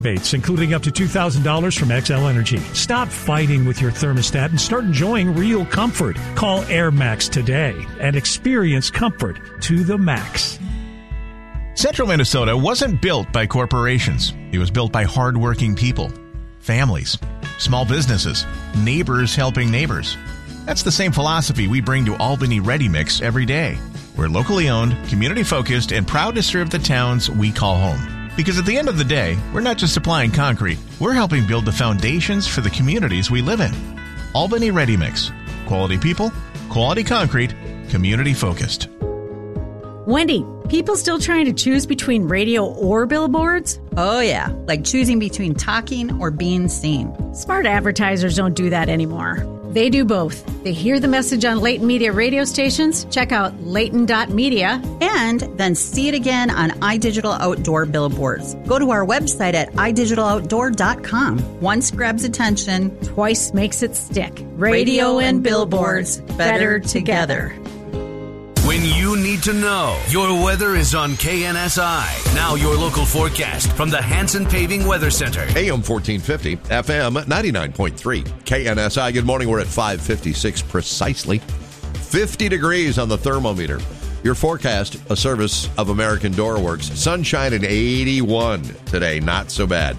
Bates, including up to $2,000 from XL Energy. Stop fighting with your thermostat and start enjoying real comfort. Call Air Max today and experience comfort to the max. Central Minnesota wasn't built by corporations. It was built by hardworking people, families, small businesses, neighbors helping neighbors. That's the same philosophy we bring to Albany Ready Mix every day. We're locally owned, community-focused, and proud to serve the towns we call home. Because at the end of the day, we're not just supplying concrete, we're helping build the foundations for the communities we live in. Albany Ready Mix. Quality people, quality concrete, community focused. Wendy, people still trying to choose between radio or billboards? Oh yeah, like choosing between talking or being seen. Smart advertisers don't do that anymore. They do both. They hear the message on Layton Media radio stations, check out layton.media, and then see it again on iDigital Outdoor billboards. Go to our website at idigitaloutdoor.com. Once grabs attention, twice makes it stick. Radio and billboards, better together. When you need to know, your weather is on KNSI. Now your local forecast from the Hanson Paving Weather Center. AM 1450, FM 99.3. KNSI, good morning. We're at 5:56 precisely. 50 degrees on the thermometer. Your forecast, a service of American Door Works. Sunshine and 81 today. Not so bad.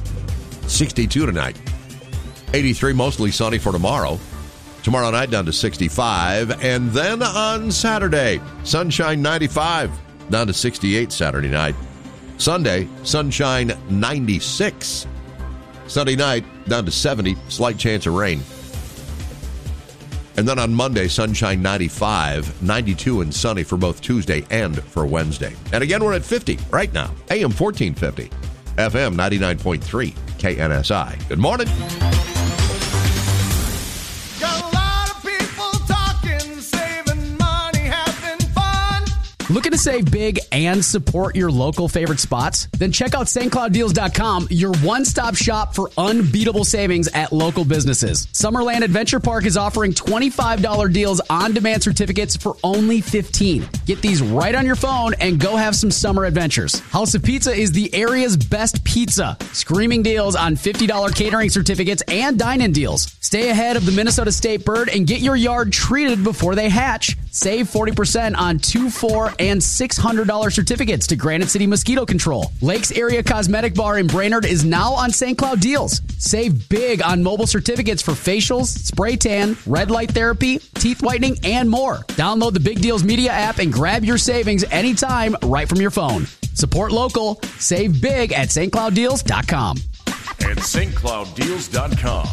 62 tonight. 83 mostly sunny for tomorrow. Tomorrow night down to 65. And then on Saturday, sunshine 95. Down to 68 Saturday night. Sunday, sunshine 96. Sunday night down to 70. Slight chance of rain. And then on Monday, sunshine 95. 92 and sunny for both Tuesday and for Wednesday. And again, we're at 50 right now. AM 1450. FM 99.3. KNSI. Good morning. Looking to save big and support your local favorite spots? Then check out stclouddeals.com, your one-stop shop for unbeatable savings at local businesses. Summerland Adventure Park is offering $25 deals on-demand certificates for only $15. Get these right on your phone and go have some summer adventures. House of Pizza is the area's best pizza. Screaming deals on $50 catering certificates and dine-in deals. Stay ahead of the Minnesota State bird and get your yard treated before they hatch. Save 40% on 2, $4, and $600 certificates to Granite City Mosquito Control. Lakes Area Cosmetic Bar in Brainerd is now on St. Cloud Deals. Save big on mobile certificates for facials, spray tan, red light therapy, teeth whitening, and more. Download the Big Deals Media app and grab your savings anytime right from your phone. Support local. Save big at stclouddeals.com. At stclouddeals.com.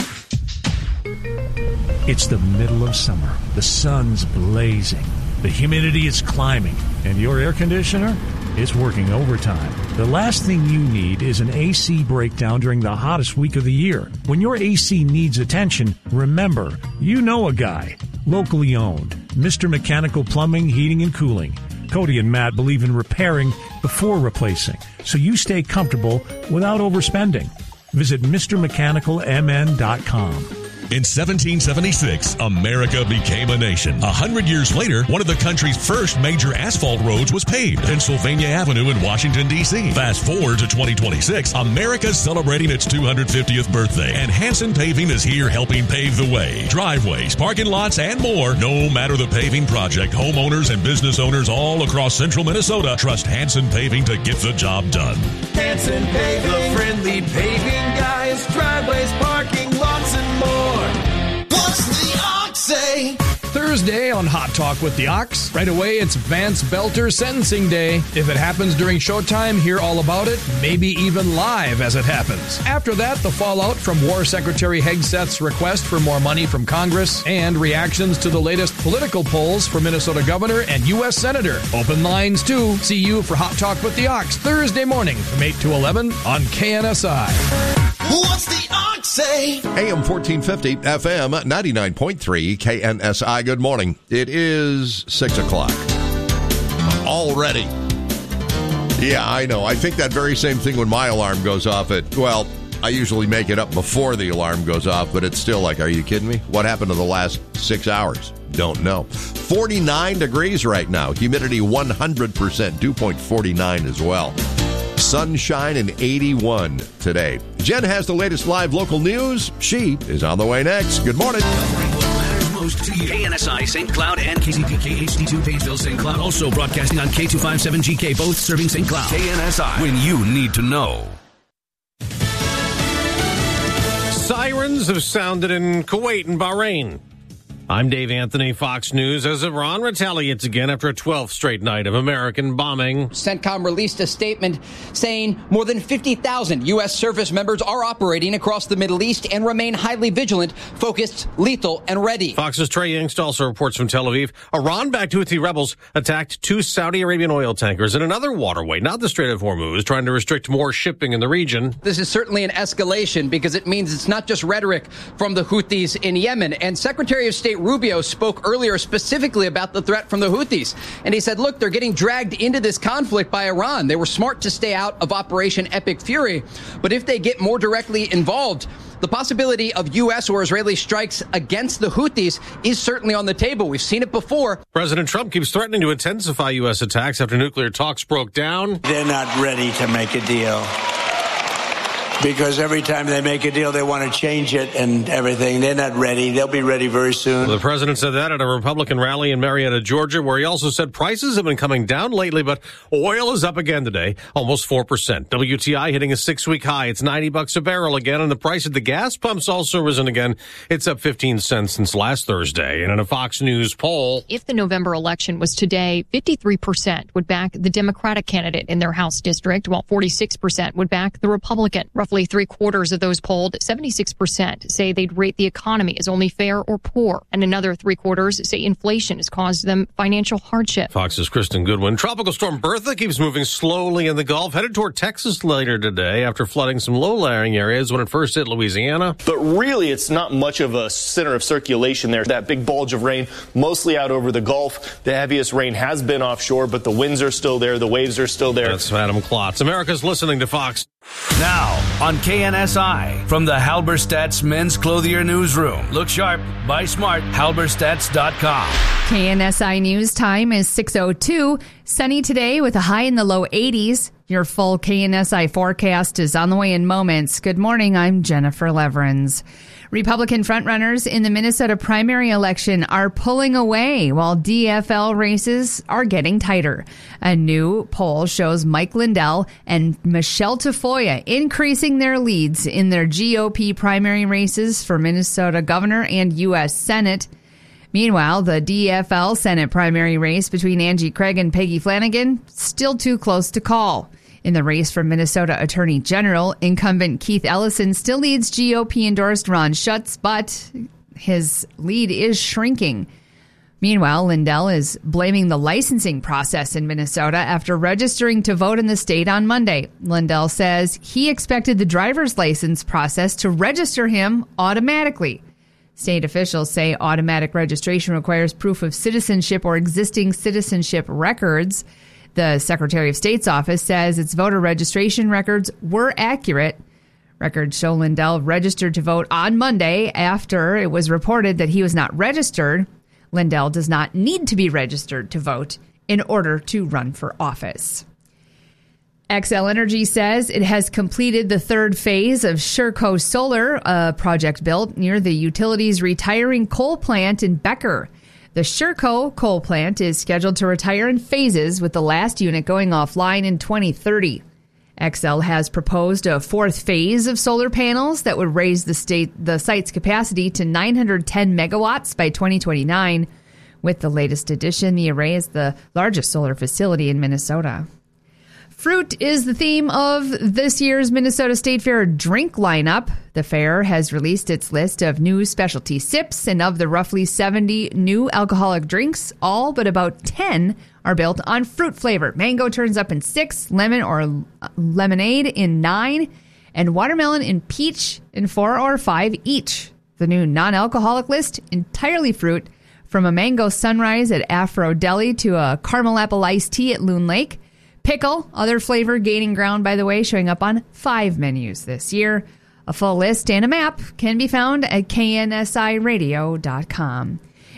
It's the middle of summer. The sun's blazing. The humidity is climbing. And your air conditioner is working overtime. The last thing you need is an AC breakdown during the hottest week of the year. When your AC needs attention, remember, you know a guy. Locally owned. Mr. Mechanical Plumbing, Heating, and Cooling. Cody and Matt believe in repairing before replacing, so you stay comfortable without overspending. Visit MrMechanicalMN.com. In 1776, America became a nation. 100 years later, one of the country's first major asphalt roads was paved, Pennsylvania Avenue in Washington, D.C. Fast forward to 2026, America's celebrating its 250th birthday, and Hanson Paving is here helping pave the way. Driveways, parking lots, and more. No matter the paving project, homeowners and business owners all across central Minnesota trust Hanson Paving to get the job done. Hanson Paving, the friendly paving guys, driveways, parking lots, and more. What's the Ox say? Thursday on Hot Talk with the Ox. Right away, it's Vance Belter's sentencing day. If it happens during showtime, hear all about it, maybe even live as it happens. After that, the fallout from War Secretary Hegseth's request for more money from Congress and reactions to the latest political polls for Minnesota Governor and U.S. Senator. Open lines, too. See you for Hot Talk with the Ox Thursday morning from 8 to 11 on KNSI. What's the Ox say? AM 1450, FM 99.3, KNSI. Good morning. It is 6 o'clock. Already. Yeah, I know. I think that very same thing when my alarm goes off at, well, I usually make it up before the alarm goes off, but it's still like, are you kidding me? What happened to the last 6 hours? Don't know. 49 degrees right now. Humidity 100%. Dew point 49 as well. Sunshine and 81 today. Jen has the latest live local news. She is on the way next. Good morning. Most to you. KNSI St. Cloud and KCPK HD2 Painesville St. Cloud. Also broadcasting on K257GK, both serving St. Cloud. KNSI, when you need to know. Sirens have sounded in Kuwait and Bahrain. I'm Dave Anthony, Fox News, as Iran retaliates again after a 12th straight night of American bombing. CENTCOM released a statement saying more than 50,000 U.S. service members are operating across the Middle East and remain highly vigilant, focused, lethal, and ready. Fox's Trey Yingst also reports from Tel Aviv. Iran-backed Houthi rebels attacked 2 Saudi Arabian oil tankers in another waterway, not the Strait of Hormuz, trying to restrict more shipping in the region. This is certainly an escalation because it means it's not just rhetoric from the Houthis in Yemen. And Secretary of State Rubio spoke earlier specifically about the threat from the Houthis. And he said, look, they're getting dragged into this conflict by Iran. They were smart to stay out of Operation Epic Fury. But if they get more directly involved, the possibility of U.S. or Israeli strikes against the Houthis is certainly on the table. We've seen it before. President Trump keeps threatening to intensify U.S. attacks after nuclear talks broke down. They're not ready to make a deal. Because every time they make a deal, they want to change it and everything. They're not ready. They'll be ready very soon. The president said that at a Republican rally in Marietta, Georgia, where he also said prices have been coming down lately, but oil is up again today, almost 4%. WTI hitting a 6-week high. It's $90 a barrel again, and the price at the gas pumps also risen again. It's up 15 cents since last Thursday. And in a Fox News poll, if the November election was today, 53% would back the Democratic candidate in their House district, while 46% would back the Republican. Roughly 3/4 of those polled, 76%, say they'd rate the economy as only fair or poor, and another 3/4 say inflation has caused them financial hardship. Fox's Kristen Goodwin. Tropical storm Bertha keeps moving slowly in the Gulf, headed toward Texas later today after flooding some low-lying areas when it first hit Louisiana. But really, it's not much of a center of circulation there. That big bulge of rain, mostly out over the Gulf. The heaviest rain has been offshore, but the winds are still there. The waves are still there. That's Adam Klotz. America's listening to Fox. Now on KNSI from the Halberstadt's Men's Clothier Newsroom. Look sharp, buy smart, halberstadts.com. KNSI News time is 6:02. Sunny today with a high in the low 80s. Your full KNSI forecast is on the way in moments. Good morning, I'm Jennifer Leverins. Republican frontrunners in the Minnesota primary election are pulling away while DFL races are getting tighter. A new poll shows Mike Lindell and Michelle Tafoya increasing their leads in their GOP primary races for Minnesota governor and U.S. Senate. Meanwhile, the DFL Senate primary race between Angie Craig and Peggy Flanagan still too close to call. In the race for Minnesota Attorney General, incumbent Keith Ellison still leads GOP-endorsed Ron Schutz, but his lead is shrinking. Meanwhile, Lindell is blaming the licensing process in Minnesota after registering to vote in the state on Monday. Lindell says he expected the driver's license process to register him automatically. State officials say automatic registration requires proof of citizenship or existing citizenship records. The Secretary of State's office says its voter registration records were accurate. Records show Lindell registered to vote on Monday after it was reported that he was not registered. Lindell does not need to be registered to vote in order to run for office. Xcel Energy says it has completed the third phase of Sherco Solar, a project built near the utility's retiring coal plant in Becker. The Sherco coal plant is scheduled to retire in phases, with the last unit going offline in 2030. Xcel has proposed a fourth phase of solar panels that would raise the site's capacity to 910 megawatts by 2029. With the latest addition, the array is the largest solar facility in Minnesota. Fruit is the theme of this year's Minnesota State Fair drink lineup. The fair has released its list of new specialty sips, and of the roughly 70 new alcoholic drinks, all but about 10 are built on fruit flavor. Mango turns up in 6, lemon or lemonade in 9, and watermelon and peach in 4 or 5 each. The new non-alcoholic list, entirely fruit, from a mango sunrise at Afro Deli to a caramel apple iced tea at Loon Lake. Pickle, other flavor gaining ground, by the way, showing up on 5 menus this year. A full list and a map can be found at KNSIRadio.com.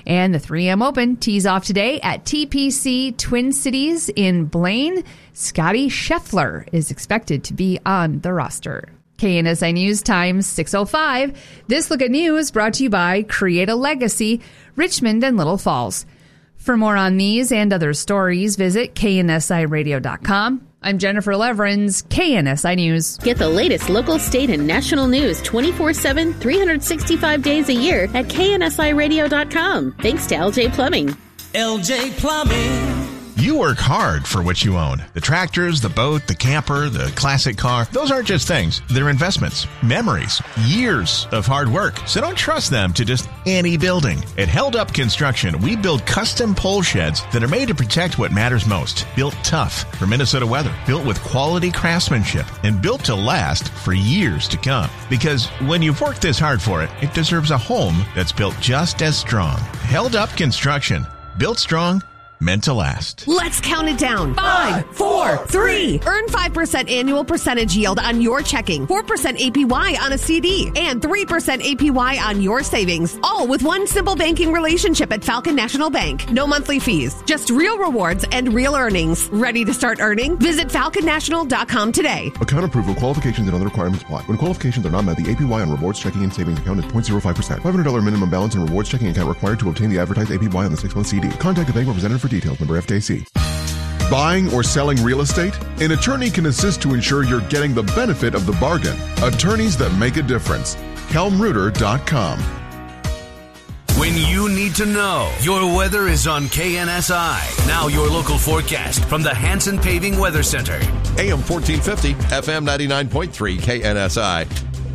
And the 3M Open tees off today at TPC Twin Cities in Blaine. Scotty Scheffler is expected to be on the roster. KNSI News Time 6:05. This look at news brought to you by Create a Legacy, Richmond and Little Falls. For more on these and other stories, visit KNSIRadio.com. I'm Jennifer Leverins, KNSI News. Get the latest local, state, and national news 24/7, 365 days a year at KNSIRadio.com. Thanks to LJ Plumbing. LJ Plumbing. You work hard for what you own. The tractors, the boat, the camper, the classic car. Those aren't just things. They're investments, memories, years of hard work. So don't trust them to just any building. At Held Up Construction, we build custom pole sheds that are made to protect what matters most. Built tough for Minnesota weather. Built with quality craftsmanship and built to last for years to come. Because when you've worked this hard for it, it deserves a home that's built just as strong. Held Up Construction. Built strong. Meant to last. Let's count it down. 5, 4, 3. Earn 5% annual percentage yield on your checking, 4% APY on a CD, and 3% APY on your savings. All with one simple banking relationship at Falcon National Bank. No monthly fees, just real rewards and real earnings. Ready to start earning? Visit falconnational.com today. Account approval, qualifications, and other requirements apply. When qualifications are not met, the APY on rewards checking and savings account is 0.05%. $500 minimum balance and rewards checking account required to obtain the advertised APY on the 6-month CD. Contact the bank representative for details. Member FDIC. Buying or selling real estate? An attorney can assist to ensure you're getting the benefit of the bargain. Attorneys that make a difference. KelmReuter.com. When you need to know, your weather is on KNSI. Now your local forecast from the Hanson Paving Weather Center. AM 1450, FM 99.3, KNSI.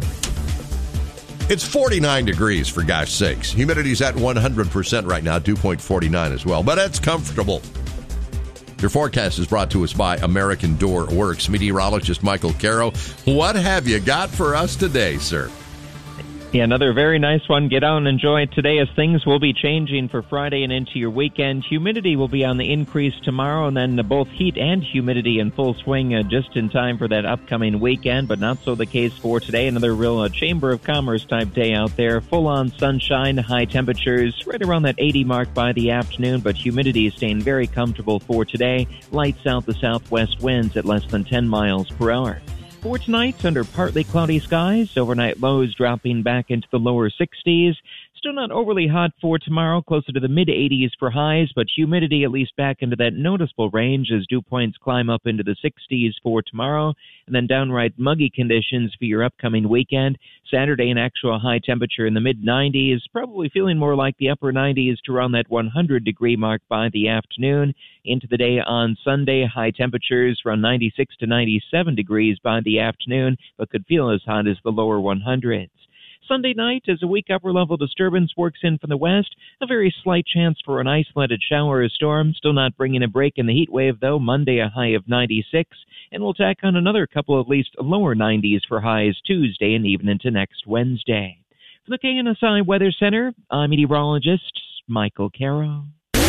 It's 49 degrees, for gosh sakes. Humidity's at 100% right now, dew point 49 as well, but it's comfortable. Your forecast is brought to us by American Door Works. Meteorologist Michael Caro, what have you got for us today, sir? Yeah, another very nice one. Get out and enjoy it today as things will be changing for Friday and into your weekend. Humidity will be on the increase tomorrow, and then both heat and humidity in full swing just in time for that upcoming weekend, but not so the case for today. Another real Chamber of Commerce type day out there. Full-on sunshine, high temperatures right around that 80 mark by the afternoon, but humidity is staying very comfortable for today. Light south to southwest winds at less than 10 miles per hour. For tonight, under partly cloudy skies, overnight lows dropping back into the lower 60s. Still not overly hot for tomorrow, closer to the mid-80s for highs, but humidity at least back into that noticeable range as dew points climb up into the 60s for tomorrow, and then downright muggy conditions for your upcoming weekend. Saturday, an actual high temperature in the mid-90s, probably feeling more like the upper 90s to around that 100-degree mark by the afternoon. Into the day on Sunday, high temperatures around 96 to 97 degrees by the afternoon, but could feel as hot as the lower 100s. Sunday night, as a weak upper-level disturbance works in from the west, a very slight chance for an isolated shower or storm. Still not bringing a break in the heat wave, though. Monday, a high of 96, and we'll tack on another couple of at least lower 90s for highs Tuesday and even into next Wednesday. For the KNSI Weather Center, I'm meteorologist Michael Caro.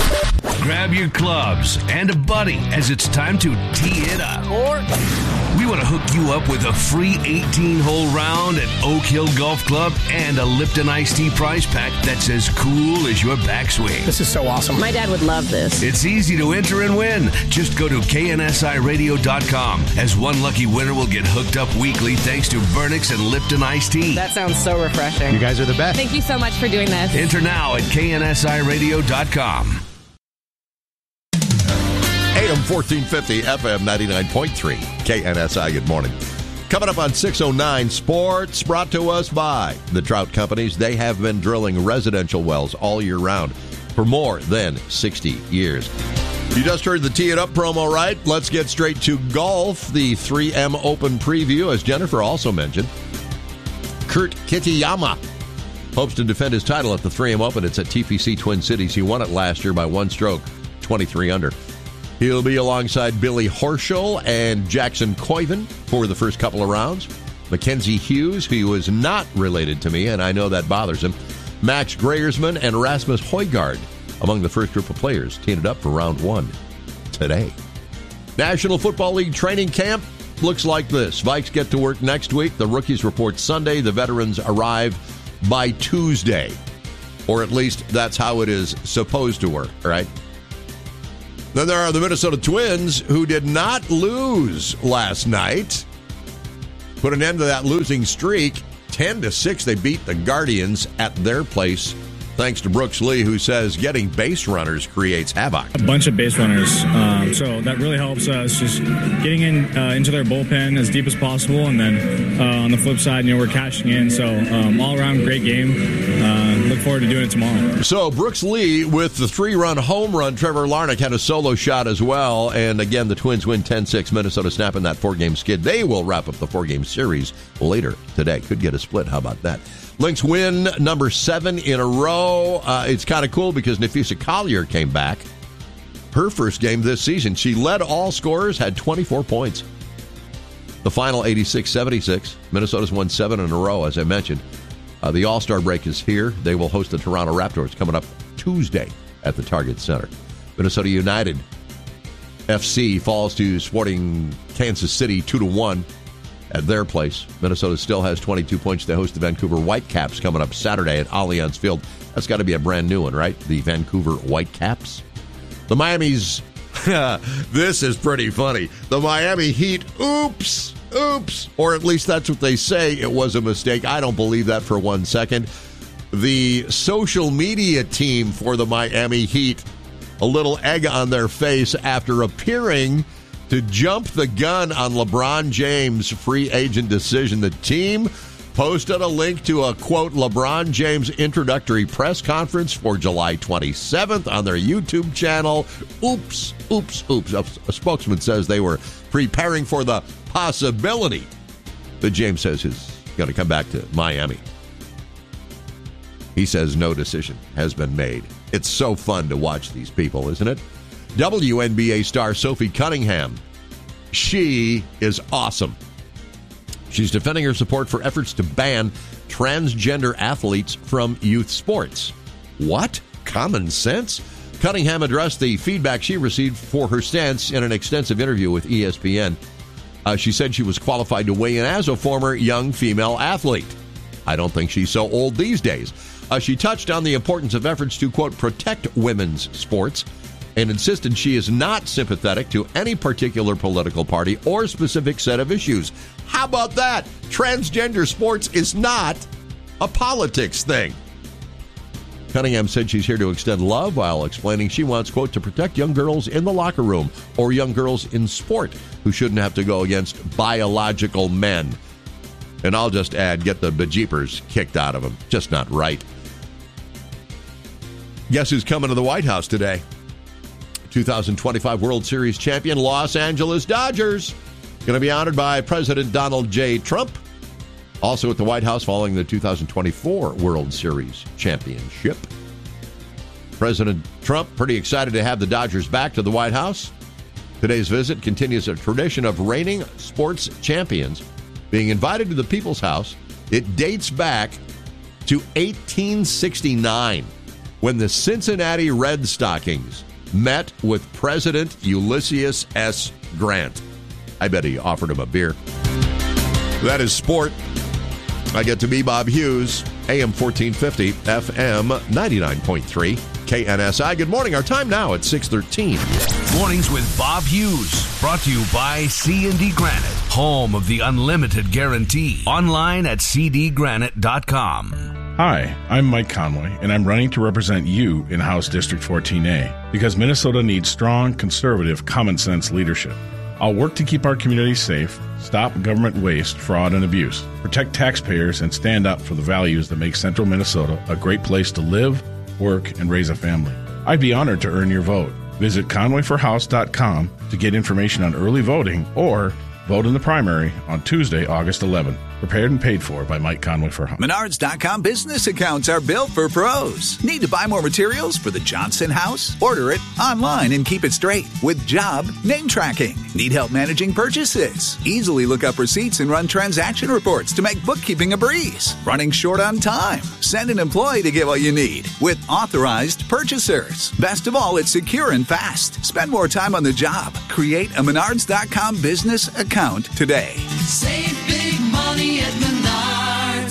Grab your clubs and a buddy as it's time to tee it up. We want to hook you up with a free 18-hole round at Oak Hill Golf Club and a Lipton Iced Tea prize pack that's as cool as your backswing. This is so awesome. My dad would love this. It's easy to enter and win. Just go to KNSIRadio.com, as one lucky winner will get hooked up weekly thanks to Vernix and Lipton Iced Tea. That sounds so refreshing. You guys are the best. Thank you so much for doing this. Enter now at KNSIRadio.com. AM 1450, FM 99.3, KNSI. Good morning. Coming up on 6:09, sports brought to us by the Trout Companies. They have been drilling residential wells all year round for more than 60 years. You just heard the Tee It Up promo, right? Let's get straight to golf. The 3M Open preview, as Jennifer also mentioned. Kurt Kitayama hopes to defend his title at the 3M Open. It's at TPC Twin Cities. He won it last year by one stroke, 23 under. He'll be alongside Billy Horschel and Jackson Koiven for the first couple of rounds. Mackenzie Hughes, who is not related to me, and I know that bothers him. Max Greyersman and Rasmus Højgaard among the first group of players teed it up for round one today. National Football League training camp looks like this. Vikes get to work next week. The rookies report Sunday. The veterans arrive by Tuesday. Or at least that's how it is supposed to work, right? Then there are the Minnesota Twins, who did not lose last night. Put an end to that losing streak. 10-6, they beat the Guardians at their place. Thanks to Brooks Lee, who says getting base runners creates havoc. A bunch of base runners, so that really helps us just getting into their bullpen as deep as possible, and then on the flip side, we're cashing in. So all around, great game. Look forward to doing it tomorrow. So Brooks Lee with the 3-run home run. Trevor Larnach had a solo shot as well, and again the Twins win 10-6. Minnesota snapping that 4-game skid. They will wrap up the 4-game series later today. Could get a split. How about that? Lynx win number 7 in a row. It's kind of cool because Nafisa Collier came back. Her first game this season. She led all scorers, had 24 points. The final 86-76. Minnesota's won 7 in a row, as I mentioned. The All-Star break is here. They will host the Toronto Raptors coming up Tuesday at the Target Center. Minnesota United FC falls to Sporting Kansas City 2-1. At their place. Minnesota still has 22 points. They host the Vancouver Whitecaps coming up Saturday at Allianz Field. That's got to be a brand new one, right? The Vancouver Whitecaps. The Miami's, this is pretty funny. The Miami Heat, oops. Or at least that's what they say. It was a mistake. I don't believe that for 1 second. The social media team for the Miami Heat, a little egg on their face after appearing to jump the gun on LeBron James' free agent decision. The team posted a link to a, quote, LeBron James introductory press conference for July 27th on their YouTube channel. Oops. A spokesman says they were preparing for the possibility that James says is going to come back to Miami. He says no decision has been made. It's so fun to watch these people, isn't it? WNBA star Sophie Cunningham. She is awesome. She's defending her support for efforts to ban transgender athletes from youth sports. What? Common sense? Cunningham addressed the feedback she received for her stance in an extensive interview with ESPN. She said she was qualified to weigh in as a former young female athlete. I don't think she's so old these days. She touched on the importance of efforts to, quote, protect women's sports, and insisted she is not sympathetic to any particular political party or specific set of issues. How about that? Transgender sports is not a politics thing. Cunningham said she's here to extend love while explaining she wants, quote, to protect young girls in the locker room or young girls in sport who shouldn't have to go against biological men. And I'll just add, get the bejeepers kicked out of them. Just not right. Guess who's coming to the White House today? 2025 World Series champion Los Angeles Dodgers. Going to be honored by President Donald J. Trump. Also at the White House following the 2024 World Series championship. President Trump pretty excited to have the Dodgers back to the White House. Today's visit continues a tradition of reigning sports champions being invited to the People's House. It dates back to 1869 when the Cincinnati Red Stockings met with President Ulysses S. Grant. I bet he offered him a beer. That is sport. I get to be Bob Hughes, AM 1450, FM 99.3, KNSI. Good morning. Our time now at 6:13. Mornings with Bob Hughes. Brought to you by C&D Granite, home of the unlimited guarantee. Online at cdgranite.com. Hi, I'm Mike Conway, and I'm running to represent you in House District 14A because Minnesota needs strong, conservative, common-sense leadership. I'll work to keep our community safe, stop government waste, fraud, and abuse, protect taxpayers, and stand up for the values that make Central Minnesota a great place to live, work, and raise a family. I'd be honored to earn your vote. Visit conwayforhouse.com to get information on early voting or vote in the primary on Tuesday, August 11th. Prepared and paid for by Mike Conway for House. Menards.com business accounts are built for pros. Need to buy more materials for the Johnson house? Order it online and keep it straight with Job Name Tracking. Need help managing purchases? Easily look up receipts and run transaction reports to make bookkeeping a breeze. Running short on time? Send an employee to get what you need with authorized purchasers. Best of all, it's secure and fast. Spend more time on the job. Create a Menards.com business account today. Save big money at Menards.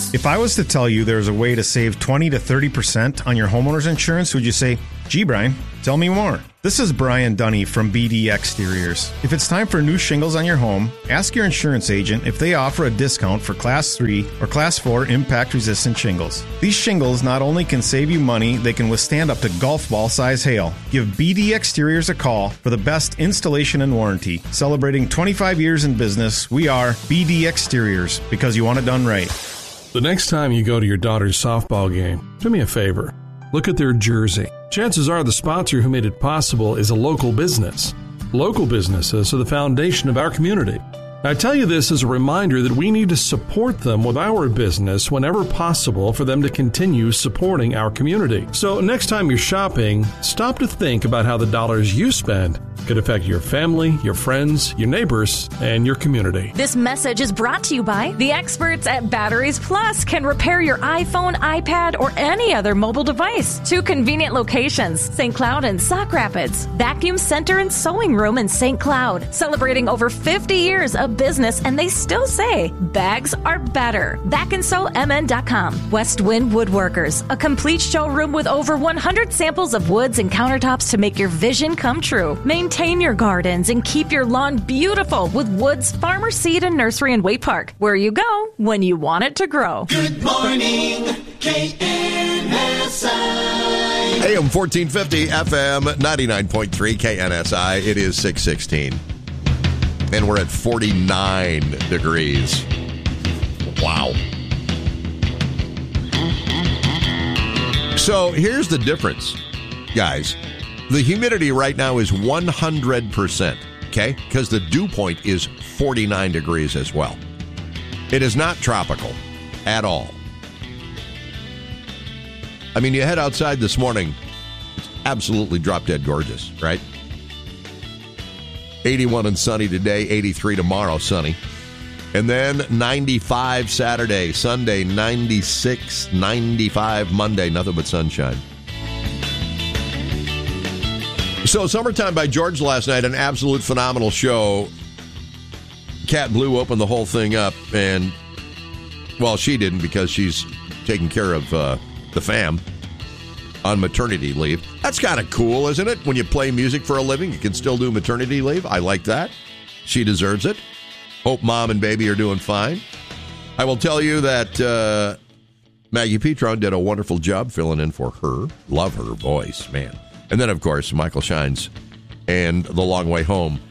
If I was to tell you there's a way to save 20 to 30% on your homeowner's insurance, would you say, gee, Brian, tell me more? This is Brian Dunny from BD Exteriors. If it's time for new shingles on your home, ask your insurance agent if they offer a discount for Class 3 or Class 4 impact-resistant shingles. These shingles not only can save you money, they can withstand up to golf ball size hail. Give BD Exteriors a call for the best installation and warranty. Celebrating 25 years in business, we are BD Exteriors, because you want it done right. The next time you go to your daughter's softball game, do me a favor. Look at their jersey. Chances are the sponsor who made it possible is a local business. Local businesses are the foundation of our community. I tell you this as a reminder that we need to support them with our business whenever possible for them to continue supporting our community. So next time you're shopping, stop to think about how the dollars you spend could affect your family, your friends, your neighbors, and your community. This message is brought to you by the experts at Batteries Plus. Can repair your iPhone, iPad, or any other mobile device. 2 convenient locations, St. Cloud and Sauk Rapids. Vacuum Center and Sewing Room in St. Cloud. Celebrating over 50 years of business, and they still say bags are better. VacandSewMN.com. West Wind Woodworkers, a complete showroom with over 100 samples of woods and countertops to make your vision come true. Maintain your gardens and keep your lawn beautiful with Woods Farmer Seed and Nursery in Waite Park, where you go when you want it to grow. Good morning, KNSI. AM 1450, FM 99.3, KNSI. It is 6:16. And we're at 49 degrees. Wow. So here's the difference, guys. The humidity right now is 100%, okay? Because the dew point is 49 degrees as well. It is not tropical at all. I mean, you head outside this morning, it's absolutely drop-dead gorgeous, right? 81 and sunny today, 83 tomorrow, sunny. And then 95 Saturday, Sunday, 96, 95 Monday, nothing but sunshine. So, Summertime by George last night, an absolute phenomenal show. Cat Blue opened the whole thing up, and, well, she didn't because she's taking care of the fam on maternity leave. That's kind of cool, isn't it? When you play music for a living, you can still do maternity leave. I like that. She deserves it. Hope mom and baby are doing fine. I will tell you that Maggie Petron did a wonderful job filling in for her. Love her voice, man. And then, of course, Michael Shines and The Long Way Home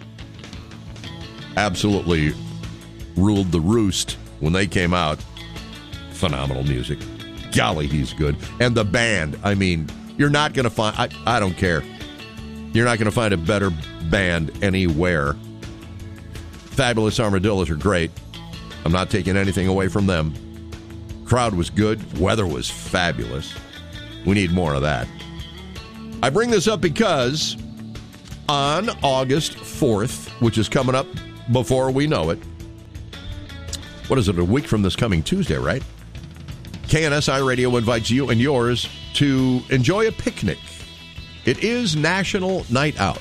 absolutely ruled the roost when they came out. Phenomenal music. Golly, he's good. And the band, I mean, you're not going to find, I don't care. You're not going to find a better band anywhere. Fabulous Armadillos are great. I'm not taking anything away from them. Crowd was good. Weather was fabulous. We need more of that. I bring this up because on August 4th, which is coming up before we know it, what is it, a week from this coming Tuesday, right? KNSI Radio invites you and yours to enjoy a picnic. It is National Night Out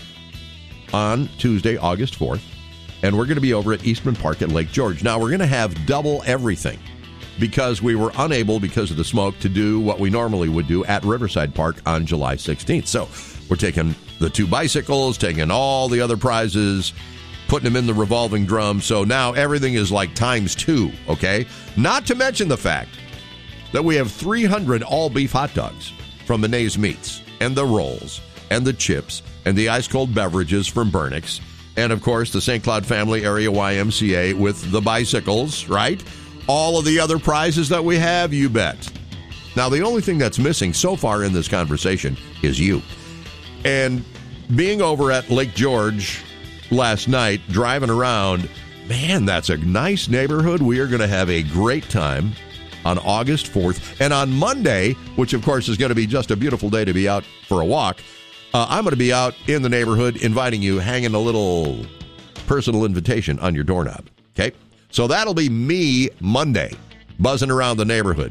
on Tuesday, August 4th, and we're going to be over at Eastman Park at Lake George. Now, we're going to have double everything because we were unable, because of the smoke, to do what we normally would do at Riverside Park on July 16th. So we're taking the 2 bicycles, taking all the other prizes, putting them in the revolving drum. So now everything is like times 2, okay? Not to mention the fact that we have 300 all-beef hot dogs from Bené's Meats, and the rolls, and the chips, and the ice-cold beverages from Burnix, and, of course, the St. Cloud Family Area YMCA with the bicycles, right? All of the other prizes that we have, you bet. Now, the only thing that's missing so far in this conversation is you. And being over at Lake George last night, driving around, man, that's a nice neighborhood. We are going to have a great time on August 4th. And on Monday, which, of course, is going to be just a beautiful day to be out for a walk, I'm going to be out in the neighborhood inviting you, hanging a little personal invitation on your doorknob, okay? So that'll be me Monday, buzzing around the neighborhood.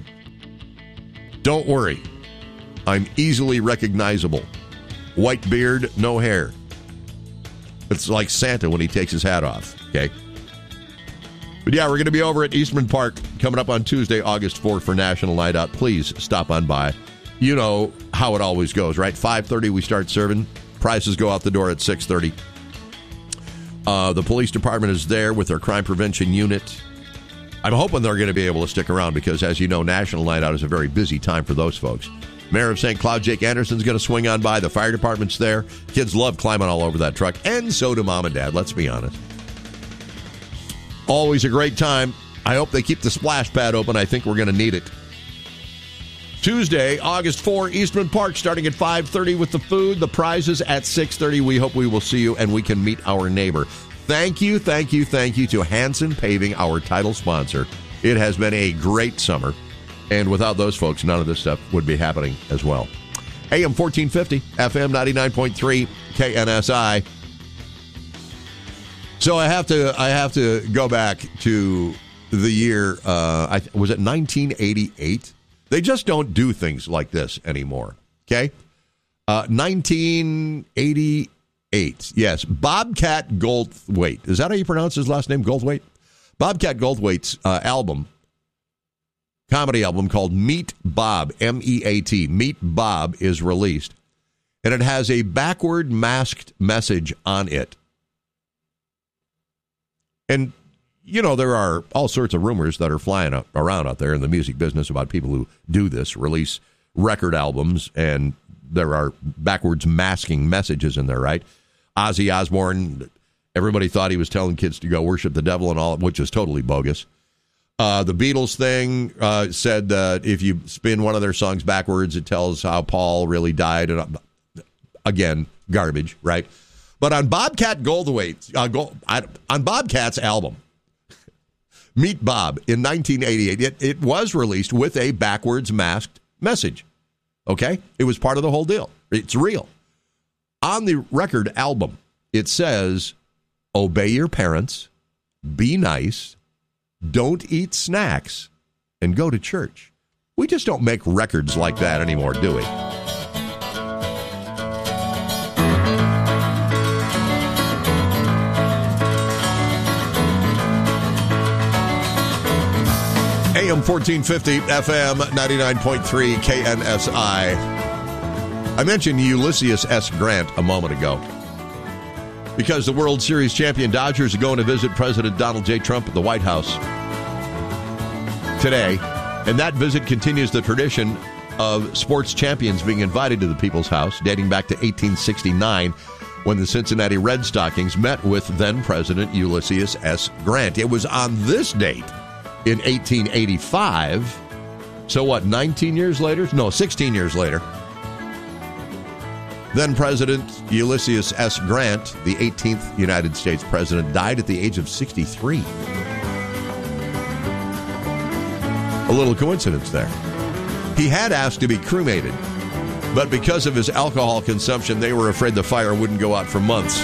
Don't worry. I'm easily recognizable. White beard, no hair. It's like Santa when he takes his hat off, okay? But yeah, we're going to be over at Eastman Park coming up on Tuesday, August 4th for National Night Out. Please stop on by. You know how it always goes, right? 5:30 we start serving. Prices go out the door at 6:30. The police department is there with their crime prevention unit. I'm hoping they're going to be able to stick around because, as you know, National Night Out is a very busy time for those folks. Mayor of St. Cloud, Jake Anderson's going to swing on by. The fire department's there. Kids love climbing all over that truck, and so do Mom and Dad, let's be honest. Always a great time. I hope they keep the splash pad open. I think we're going to need it. Tuesday, August 4, Eastman Park, starting at 5:30 with the food. The prizes at 6:30. We hope we will see you and we can meet our neighbor. Thank you to Hanson Paving, our title sponsor. It has been a great summer, and without those folks, none of this stuff would be happening as well. AM 1450, FM 99.3, KNSI. So I have to go back to the year, was it 1988? They just don't do things like this anymore, okay? 1988. Yes, Bobcat Goldthwait. Is that how you pronounce his last name, Goldthwait? Bobcat Goldthwait's comedy album called Meet Bob, M-E-A-T. Meet Bob is released, and it has a backward masked message on it. And, you know, there are all sorts of rumors that are flying around out there in the music business about people who do this, release record albums, and there are backwards masking messages in there, right? Ozzy Osbourne, everybody thought he was telling kids to go worship the devil and all, which is totally bogus. The Beatles thing said that if you spin one of their songs backwards, it tells how Paul really died. And again, garbage, right? But on Bobcat Goldthwait, on Bobcat's album, Meet Bob, in 1988, it was released with a backwards masked message. Okay? It was part of the whole deal. It's real. On the record album, it says, obey your parents, be nice, don't eat snacks, and go to church. We just don't make records like that anymore, do we? AM 1450, FM 99.3, KNSI. I mentioned Ulysses S. Grant a moment ago because the World Series champion Dodgers are going to visit President Donald J. Trump at the White House today. And that visit continues the tradition of sports champions being invited to the People's House, dating back to 1869, when the Cincinnati Red Stockings met with then-President Ulysses S. Grant. It was on this date in 1885. So what, 19 years later? No, 16 years later. Then President Ulysses S. Grant, the 18th United States president, died at the age of 63. A little coincidence there. He had asked to be cremated, but because of his alcohol consumption, they were afraid the fire wouldn't go out for months.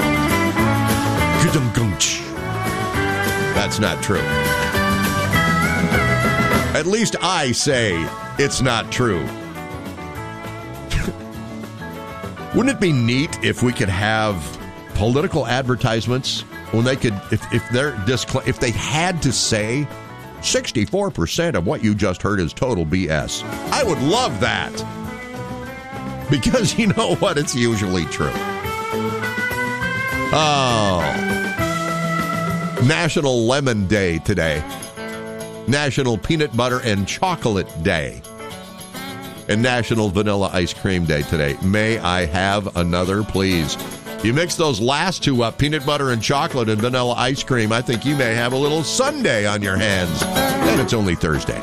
That's not true. At least I say it's not true. Wouldn't it be neat if we could have political advertisements when they could, if they had to say 64% of what you just heard is total BS? I would love that. Because you know what? It's usually true. Oh. National Lemon Day today. National Peanut Butter and Chocolate Day. And National Vanilla Ice Cream Day today. May I have another, please? You mix those last two up, peanut butter and chocolate and vanilla ice cream, I think you may have a little sundae on your hands. And it's only Thursday.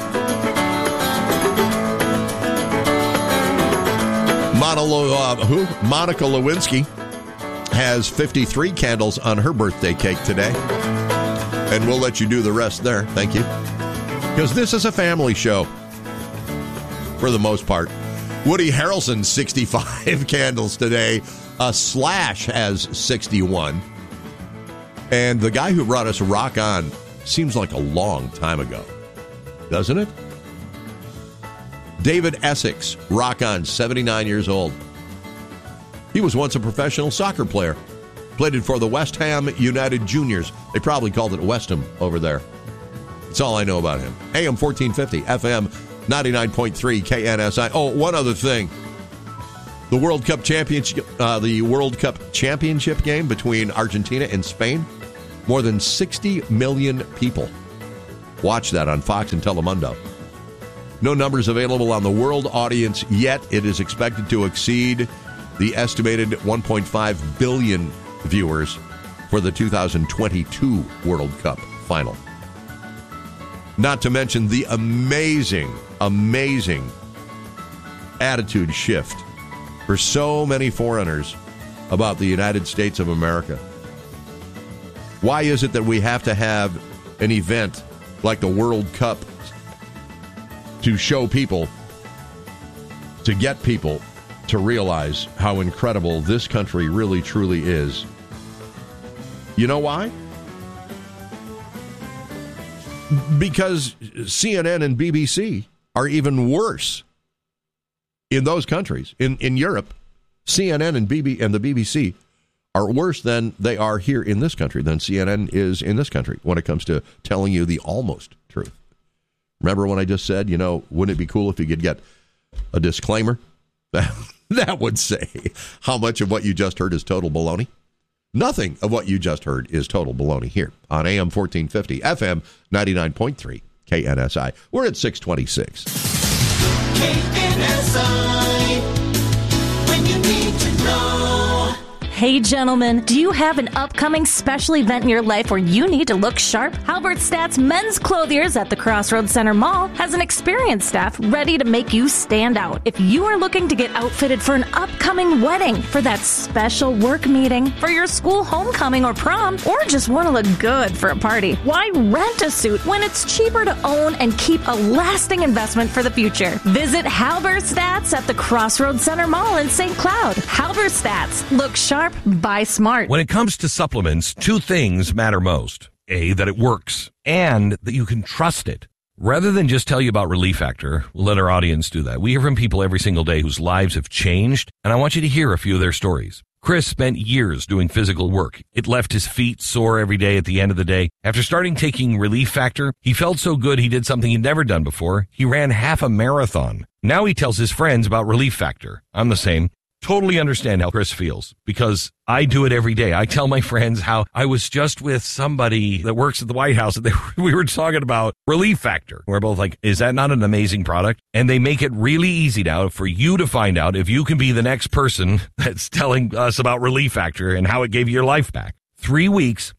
Monica Lewinsky has 53 candles on her birthday cake today. And we'll let you do the rest there. Thank you. Because this is a family show. For the most part. Woody Harrelson, 65 candles today. Slash has 61. And the guy who brought us Rock On seems like a long time ago. Doesn't it? David Essex, Rock On, 79 years old. He was once a professional soccer player. Played for the West Ham United Juniors. They probably called it Westham over there. That's all I know about him. AM 1450, FM 99.3 KNSI. Oh, one other thing. The World Cup championship game between Argentina and Spain. More than 60 million people watch that on Fox and Telemundo. No numbers available on the world audience yet. It is expected to exceed the estimated 1.5 billion viewers for the 2022 World Cup final. Not to mention the amazing attitude shift for so many foreigners about the United States of America. Why is it that we have to have an event like the World Cup to show people, to get people to realize how incredible this country really truly is? You know why? Because CNN and BBC are even worse in those countries. In Europe, CNN and the BBC are worse than they are here in this country, than CNN is in this country when it comes to telling you the almost truth. Remember when I just said, wouldn't it be cool if you could get a disclaimer that would say how much of what you just heard is total baloney? Nothing of what you just heard is total baloney here on AM 1450, FM 99.3, KNSI. We're at 626. KNSI, when you need to know. Hey, gentlemen, do you have an upcoming special event in your life where you need to look sharp? Halberstadt's Men's Clothiers at the Crossroads Center Mall has an experienced staff ready to make you stand out. If you are looking to get outfitted for an upcoming wedding, for that special work meeting, for your school homecoming or prom, or just want to look good for a party, why rent a suit when it's cheaper to own and keep a lasting investment for the future? Visit Halberstadt's at the Crossroads Center Mall in St. Cloud. Halberstadt's. Look sharp. Buy smart. When it comes to supplements, two things matter most. A, that it works, and that you can trust it. Rather than just tell you about Relief Factor, we'll let our audience do that. We hear from people every single day whose lives have changed, and I want you to hear a few of their stories. Chris spent years doing physical work. It left his feet sore every day at the end of the day. After starting taking Relief Factor, he felt so good he did something he'd never done before. He ran half a marathon. Now he tells his friends about Relief Factor. I'm the same. Totally understand how Chris feels because I do it every day. I tell my friends how I was just with somebody that works at the White House and we were talking about Relief Factor. We're both like, is that not an amazing product? And they make it really easy now for you to find out if you can be the next person that's telling us about Relief Factor and how it gave you your life back. 3 weeks,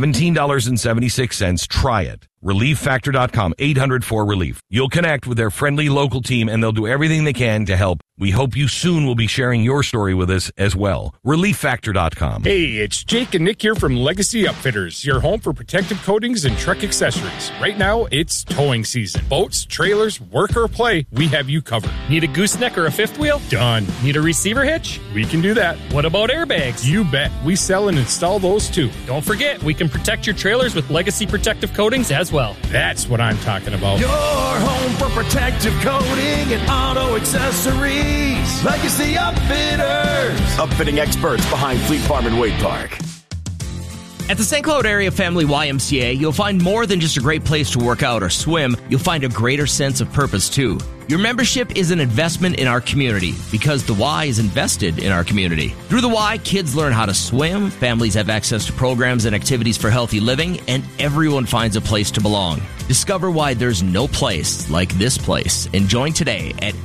$17.76. Try it. ReliefFactor.com, 800-4RELIEF. You'll connect with their friendly local team and they'll do everything they can to help. We hope you soon will be sharing your story with us as well. ReliefFactor.com. Hey, it's Jake and Nick here from Legacy Upfitters, your home for protective coatings and truck accessories. Right now, it's towing season. Boats, trailers, work or play, we have you covered. Need a gooseneck or a fifth wheel? Done. Need a receiver hitch? We can do that. What about airbags? You bet. We sell and install those too. Don't forget, we can protect your trailers with Legacy protective coatings as well. That's what I'm talking about. Your home for protective coating and auto accessories. Legacy Upfitters. Upfitting experts behind Fleet Farm and Wade Park. At the St. Cloud Area Family YMCA, you'll find more than just a great place to work out or swim. You'll find a greater sense of purpose, too. Your membership is an investment in our community because the Y is invested in our community. Through the Y, kids learn how to swim, families have access to programs and activities for healthy living, and everyone finds a place to belong. Discover why there's no place like this place and join today at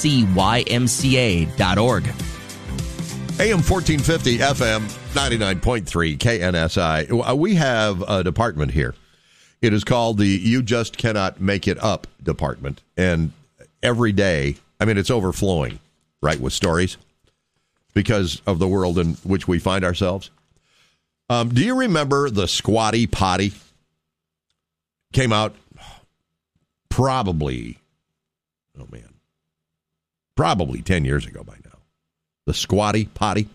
scymca.org. AM 1450, FM 99.3, KNSI. We have a department here. It is called the You Just Cannot Make It Up department. And every day, it's overflowing, right, with stories because of the world in which we find ourselves. Do you remember the Squatty Potty? Came out probably 10 years ago by now. The Squatty Potty.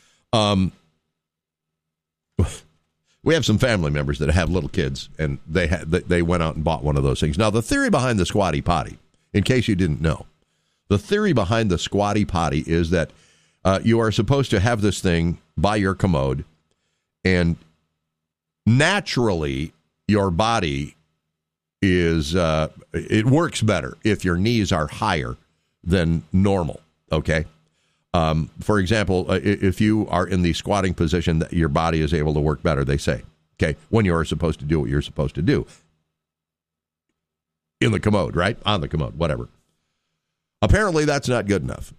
We have some family members that have little kids, and they went out and bought one of those things. Now, the theory behind the Squatty Potty, in case you didn't know, the theory behind the Squatty Potty is that you are supposed to have this thing by your commode, And naturally, your body it works better if your knees are higher than normal, okay? For example, if you are in the squatting position, your body is able to work better, they say, okay, when you're supposed to do what you're supposed to do. In the commode, right? On the commode, whatever. Apparently, that's not good enough.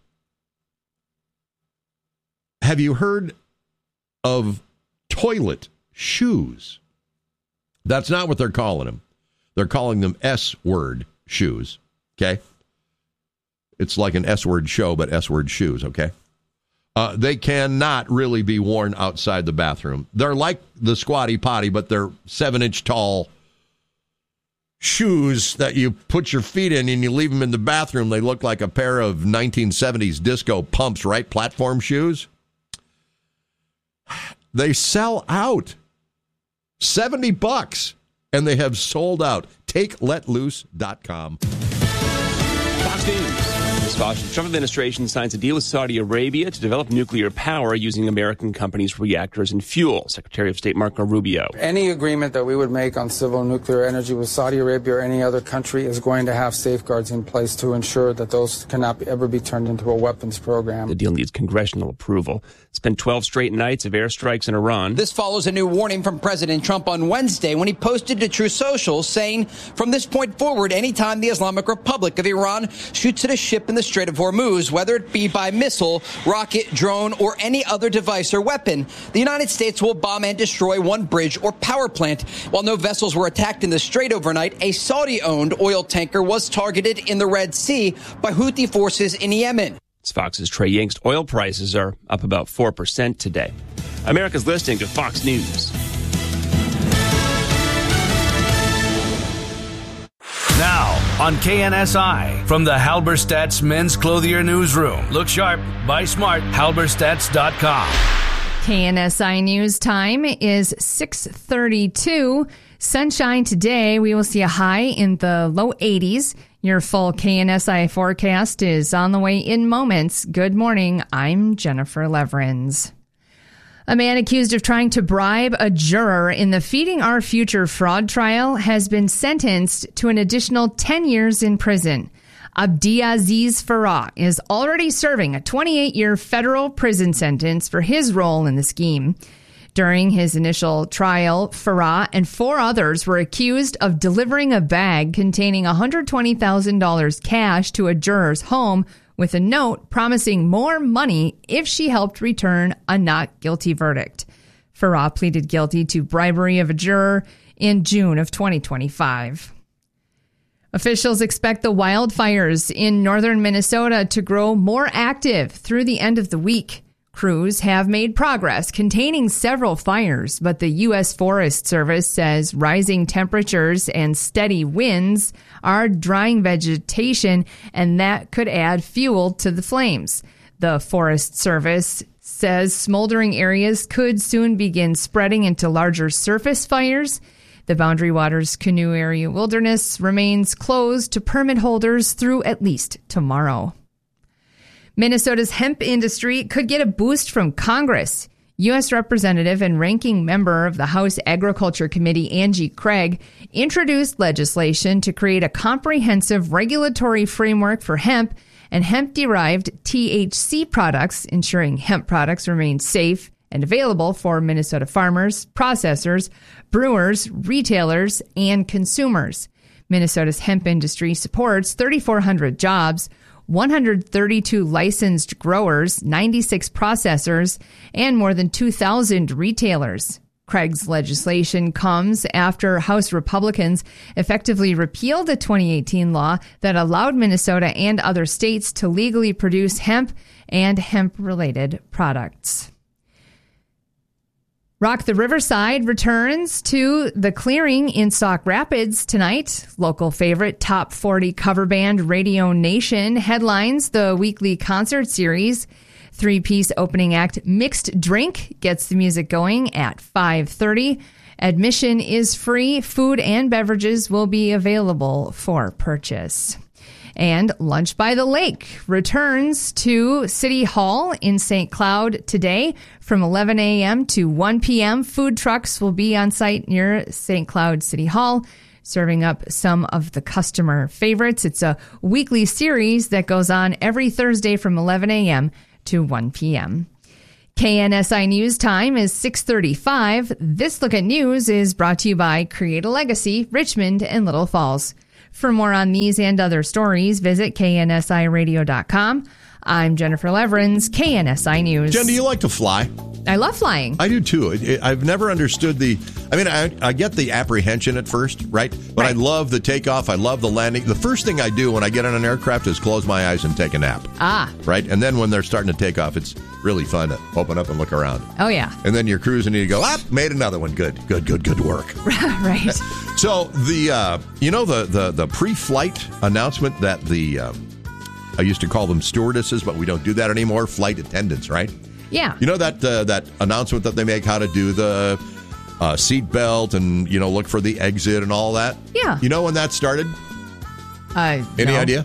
Have you heard of toilet shoes? That's not what they're calling them. They're calling them S-word shoes, okay? It's like an S-word show, but S-word shoes, okay? They cannot really be worn outside the bathroom. They're like the Squatty Potty, but they're 7-inch tall shoes that you put your feet in and you leave them in the bathroom. They look like a pair of 1970s disco pumps, right? Platform shoes. They sell out. $70, and they have sold out. TakeLetLoose.com. Fox News. The Trump administration signs a deal with Saudi Arabia to develop nuclear power using American companies' reactors and fuel. Secretary of State Marco Rubio. Any agreement that we would make on civil nuclear energy with Saudi Arabia or any other country is going to have safeguards in place to ensure that those cannot ever be turned into a weapons program. The deal needs congressional approval. It's been 12 straight nights of airstrikes in Iran. This follows a new warning from President Trump on Wednesday when he posted to Truth Social saying, from this point forward, anytime the Islamic Republic of Iran shoots at a ship in the Strait of Hormuz, whether it be by missile, rocket, drone, or any other device or weapon, the United States will bomb and destroy one bridge or power plant. While no vessels were attacked in the Strait overnight, a Saudi-owned oil tanker was targeted in the Red Sea by Houthi forces in Yemen. It's Fox's Trey Yingst. Oil prices are up about 4% today. America's listening to Fox News. Now on KNSI, from the Halberstadt's Men's Clothier Newsroom. Look sharp, buy smart, halberstadts.com. KNSI News time is 6:32. Sunshine today. We will see a high in the low 80s. Your full KNSI forecast is on the way in moments. Good morning. I'm Jennifer Leverins. A man accused of trying to bribe a juror in the Feeding Our Future fraud trial has been sentenced to an additional 10 years in prison. Abdiaziz Farah is already serving a 28-year federal prison sentence for his role in the scheme. During his initial trial, Farah and 4 others were accused of delivering a bag containing $120,000 cash to a juror's home with a note promising more money if she helped return a not guilty verdict. Farah pleaded guilty to bribery of a juror in June of 2025. Officials expect the wildfires in northern Minnesota to grow more active through the end of the week. Crews have made progress containing several fires, but the U.S. Forest Service says rising temperatures and steady winds are drying vegetation, and that could add fuel to the flames. The Forest Service says smoldering areas could soon begin spreading into larger surface fires. The Boundary Waters Canoe Area Wilderness remains closed to permit holders through at least tomorrow. Minnesota's hemp industry could get a boost from Congress. U.S. Representative and ranking member of the House Agriculture Committee, Angie Craig, introduced legislation to create a comprehensive regulatory framework for hemp and hemp-derived THC products, ensuring hemp products remain safe and available for Minnesota farmers, processors, brewers, retailers, and consumers. Minnesota's hemp industry supports 3,400 jobs, 132 licensed growers, 96 processors, and more than 2,000 retailers. Craig's legislation comes after House Republicans effectively repealed the 2018 law that allowed Minnesota and other states to legally produce hemp and hemp-related products. Rock the Riverside returns to the Clearing in Sauk Rapids tonight. Local favorite Top 40 cover band Radio Nation headlines the weekly concert series. 3-piece opening act Mixed Drink gets the music going at 5:30. Admission is free. Food and beverages will be available for purchase. And Lunch by the Lake returns to City Hall in St. Cloud today from 11 a.m. to 1 p.m. Food trucks will be on site near St. Cloud City Hall, serving up some of the customer favorites. It's a weekly series that goes on every Thursday from 11 a.m. to 1 p.m. KNSI News Time is 6:35. This Look at News is brought to you by Create a Legacy, Richmond and Little Falls. For more on these and other stories, visit KNSIRadio.com. I'm Jennifer Leverins, KNSI News. Jen, do you like to fly? I love flying. I do too. I've never understood I get the apprehension at first, right? But I love the takeoff. I love the landing. The first thing I do when I get on an aircraft is close my eyes and take a nap. Right? And then when they're starting to take off, it's really fun to open up and look around. Oh, yeah. And then you're cruising and you go, made another one. Good work. Right. So the pre-flight announcement that I used to call them stewardesses, but we don't do that anymore. Flight attendants, right? Yeah. You know that announcement that they make, how to do the seat belt and, look for the exit and all that? Yeah. You know when that started? Any idea?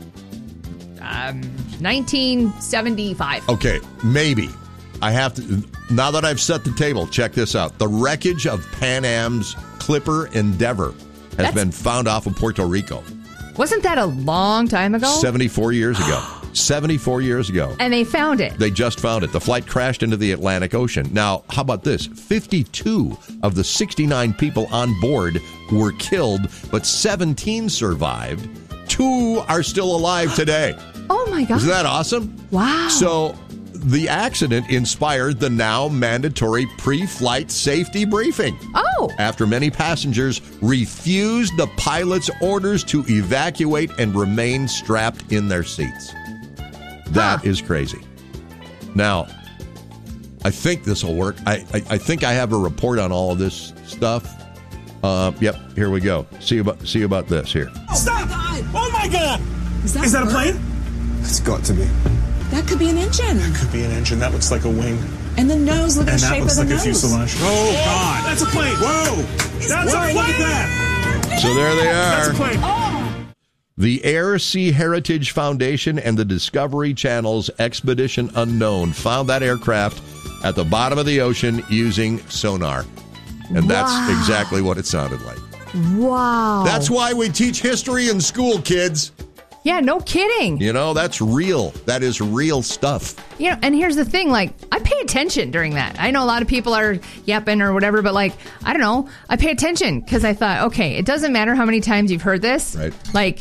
1975. Okay, maybe. I have to, now that I've set the table, check this out. The wreckage of Pan Am's Clipper Endeavor has been found off of Puerto Rico. Wasn't that a long time ago? 74 years ago. 74 years ago. And they found it. They just found it. The flight crashed into the Atlantic Ocean. Now, how about this? 52 of the 69 people on board were killed, but 17 survived. 2 are still alive today. Oh, my God. Isn't that awesome? Wow. So the accident inspired the now mandatory pre-flight safety briefing. Oh. After many passengers refused the pilot's orders to evacuate and remain strapped in their seats. That is crazy. Now, I think this will work. I think I have a report on all of this stuff. Yep, here we go. See about this here. Stop! Oh my God! Is that a plane? It's got to be. That could be an engine. That could be an engine. That looks like a wing. And the nose, look at the shape of the nose. And that looks like a fuselage. Oh, God. That's a plane. Whoa! That's a plane. Look at that. So there they are. That's a plane. The Air Sea Heritage Foundation and the Discovery Channel's Expedition Unknown found that aircraft at the bottom of the ocean using sonar. And that's exactly what it sounded like. Wow. That's why we teach history in school, kids. Yeah, no kidding. That's real. That is real stuff. And here's the thing, I pay attention during that. I know a lot of people are yapping or whatever, but I don't know. I pay attention because I thought, okay, it doesn't matter how many times you've heard this. Right.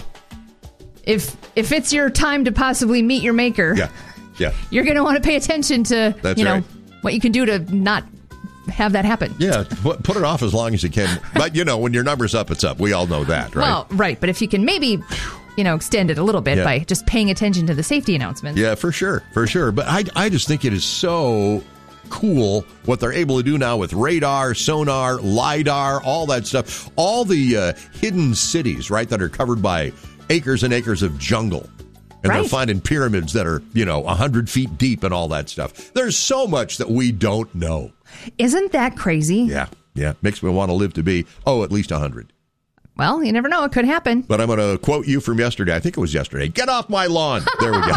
If it's your time to possibly meet your maker, yeah, you're going to want to pay attention to, right. what you can do to not have that happen. Yeah, put it off as long as you can. But, when your number's up, it's up. We all know that, right? Well, right. But if you can maybe, extend it a little bit by just paying attention to the safety announcements. Yeah, for sure. But I just think it is so cool what they're able to do now with radar, sonar, LiDAR, all that stuff. All the hidden cities, right, that are covered by acres and acres of jungle. And they're finding pyramids that are, 100 feet deep and all that stuff. There's so much that we don't know. Isn't that crazy? Yeah. Makes me want to live to be, at least 100. Well, you never know. It could happen. But I'm going to quote you from yesterday. I think it was yesterday. Get off my lawn. There we go.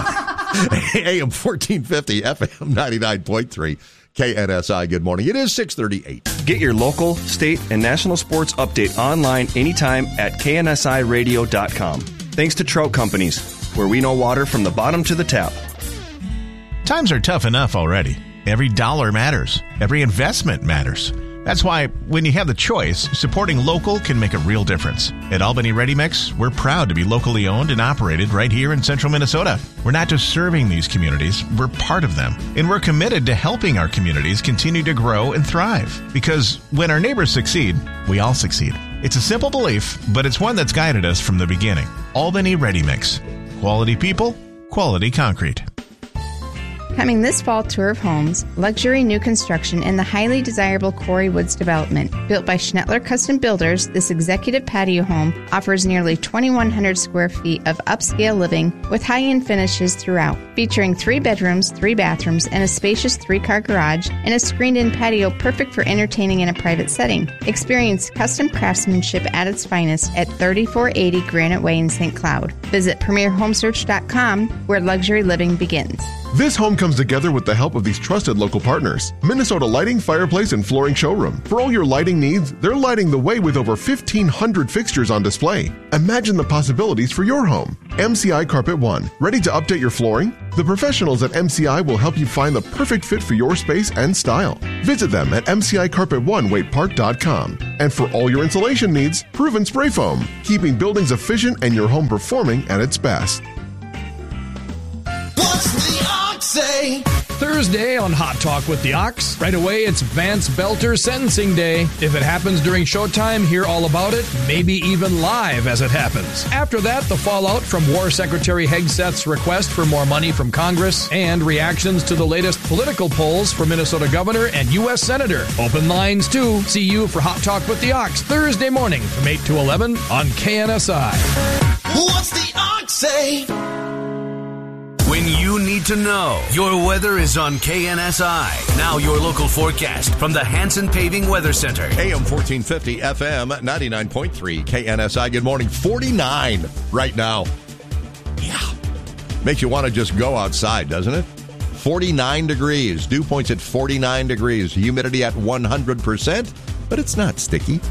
AM 1450, FM 99.3. KNSI, good morning. It is 6:38. Get your local, state, and national sports update online anytime at KNSIRadio.com. Thanks to Trout Companies, where we know water from the bottom to the tap. Times are tough enough already. Every dollar matters. Every investment matters. That's why when you have the choice, supporting local can make a real difference. At Albany Ready Mix, we're proud to be locally owned and operated right here in central Minnesota. We're not just serving these communities, we're part of them. And we're committed to helping our communities continue to grow and thrive. Because when our neighbors succeed, we all succeed. It's a simple belief, but it's one that's guided us from the beginning. Albany Ready Mix. Quality people, quality concrete. Coming this fall tour of homes, luxury new construction in the highly desirable Quarry Woods development. Built by Schnettler Custom Builders, this executive patio home offers nearly 2,100 square feet of upscale living with high-end finishes throughout. Featuring 3 bedrooms, 3 bathrooms, and a spacious 3-car garage, and a screened-in patio perfect for entertaining in a private setting. Experience custom craftsmanship at its finest at 3480 Granite Way in St. Cloud. Visit PremierHomeSearch.com, where luxury living begins. This home comes together with the help of these trusted local partners. Minnesota Lighting, Fireplace, and Flooring Showroom. For all your lighting needs, they're lighting the way with over 1,500 fixtures on display. Imagine the possibilities for your home. MCI Carpet One. Ready to update your flooring? The professionals at MCI will help you find the perfect fit for your space and style. Visit them at MCICarpet1WaitePark.com. And for all your insulation needs, Proven Spray Foam. Keeping buildings efficient and your home performing at its best. What's the Ox say? Thursday on Hot Talk with the Ox. Right away, it's Vance Belter Sentencing Day. If it happens during showtime, hear all about it, maybe even live as it happens. After that, the fallout from War Secretary Hegseth's request for more money from Congress and reactions to the latest political polls for Minnesota Governor and U.S. Senator. Open lines, too. See you for Hot Talk with the Ox Thursday morning from 8 to 11 on KNSI. What's the Ox say? When you need to know, your weather is on KNSI. Now your local forecast from the Hanson Paving Weather Center. AM 1450, FM 99.3, KNSI. Good morning. 49 right now. Yeah. Makes you want to just go outside, doesn't it? 49 degrees. Dew points at 49 degrees. Humidity at 100%, but it's not sticky.